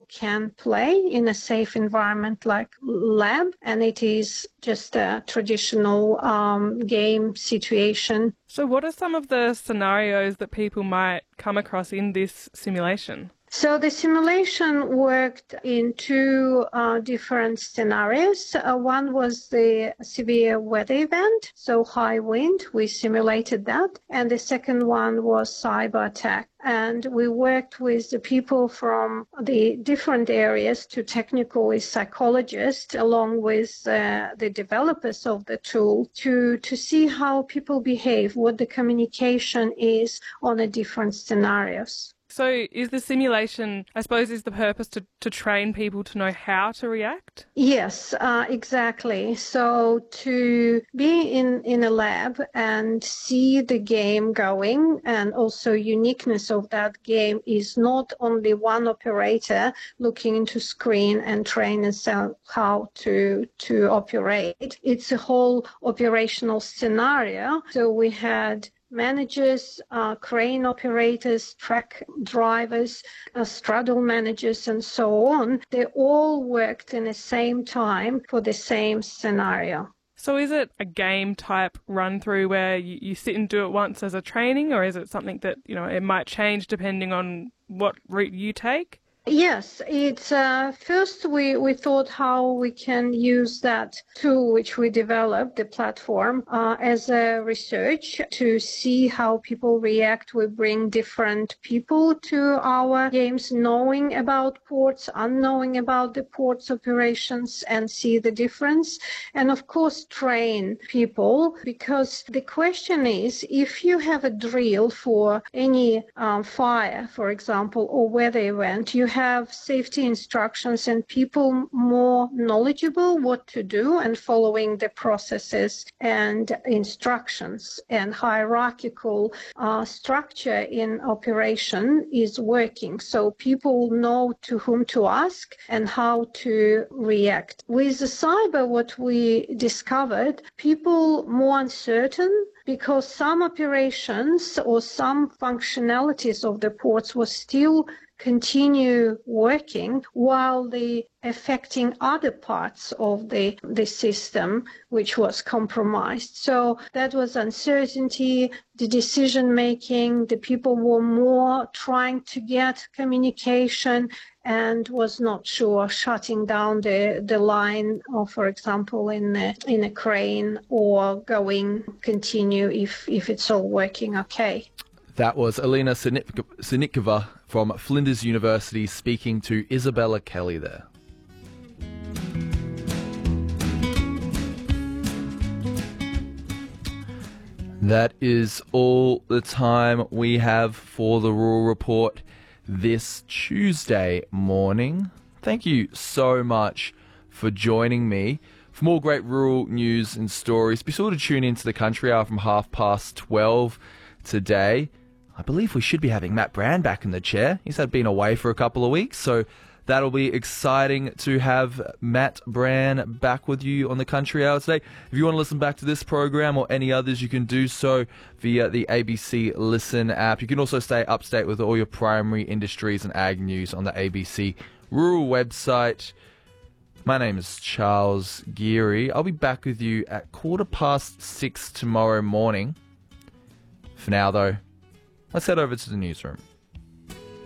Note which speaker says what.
Speaker 1: can play in a safe environment like lab, and it is just a traditional game situation.
Speaker 2: So what are some of the scenarios that people might come across in this simulation?
Speaker 1: So the simulation worked in two different scenarios. One was the severe weather event, so high wind, we simulated that. And the second one was cyber attack. And we worked with the people from the different areas to technical psychologists, along with the developers of the tool, to see how people behave, what the communication is on the different scenarios.
Speaker 2: So is the simulation, I suppose, is the purpose to train people to know how to react?
Speaker 1: Yes, exactly. So to be in a lab and see the game going, and also uniqueness of that game is not only one operator looking into screen and train and how to operate. It's a whole operational scenario. So we had managers, crane operators, track drivers, straddle managers, and so on. They all worked in the same time for the same scenario.
Speaker 2: So is it a game type run through where you sit and do it once as a training, or is it something that, it might change depending on what route you take?
Speaker 1: Yes, it's first we thought how we can use that tool which we developed, the platform, as a research to see how people react. We bring different people to our games, knowing about ports, unknowing about the ports operations, and see the difference. And of course, train people, because the question is, if you have a drill for any fire, for example, or weather event, you have safety instructions and people more knowledgeable what to do and following the processes and instructions, and hierarchical structure in operation is working. So people know to whom to ask and how to react. With the cyber, what we discovered, people more uncertain, because some operations or some functionalities of the ports was still continue working while the affecting other parts of the system which was compromised. So that was uncertainty, the decision making, the people were more trying to get communication and was not sure, shutting down the line, or for example in a crane, or continue if it's all working okay.
Speaker 3: That was Alina Sinikova from Flinders University speaking to Isabella Kelly there. That is all the time we have for the Rural Report this Tuesday morning. Thank you so much for joining me. For more great rural news and stories, be sure to tune into the Country Hour from 12:30 today. I believe we should be having Matt Brand back in the chair. He's been away for a couple of weeks, so that'll be exciting to have Matt Brand back with you on the Country Hour today. If you want to listen back to this program or any others, you can do so via the ABC Listen app. You can also stay up to date with all your primary industries and ag news on the ABC Rural website. My name is Charles Geary. I'll be back with you at 6:15 tomorrow morning. For now, though, let's head over to the newsroom.